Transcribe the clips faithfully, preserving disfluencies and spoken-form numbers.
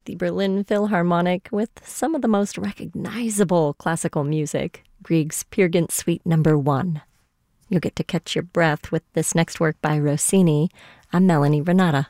the Berlin Philharmonic with some of the most recognizable classical music, Grieg's Peer Gynt Suite Number One. You'll get to catch your breath with this next work by Rossini. I'm Melanie Renata.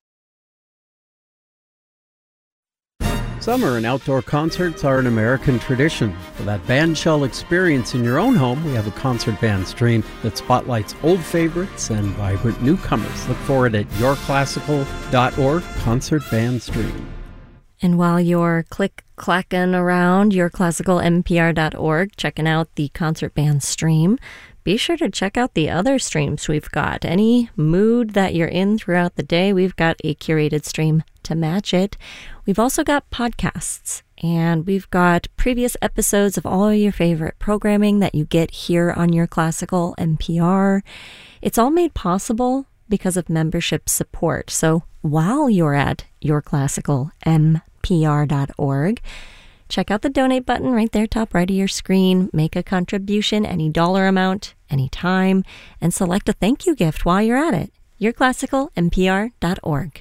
Summer and outdoor concerts are an American tradition. For that bandshell experience in your own home, we have a concert band stream that spotlights old favorites and vibrant newcomers. Look for it at your classical dot org concert band stream. And while you're click-clacking around your classical N P R dot org, checking out the concert band stream, be sure to check out the other streams we've got. Any mood that you're in throughout the day, we've got a curated stream to match it. We've also got podcasts, and we've got previous episodes of all your favorite programming that you get here on Your Classical N P R. It's all made possible because of membership support. So while you're at your classical N P R dot org, check out the donate button right there, top right of your screen. Make a contribution, any dollar amount, any time, and select a thank you gift while you're at it. Your Classical N P R dot org.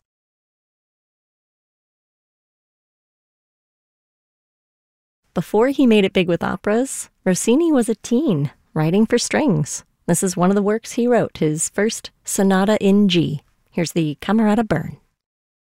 Before he made it big with operas, Rossini was a teen, writing for strings. This is one of the works he wrote, his first Sonata in G. Here's the Camerata Burn.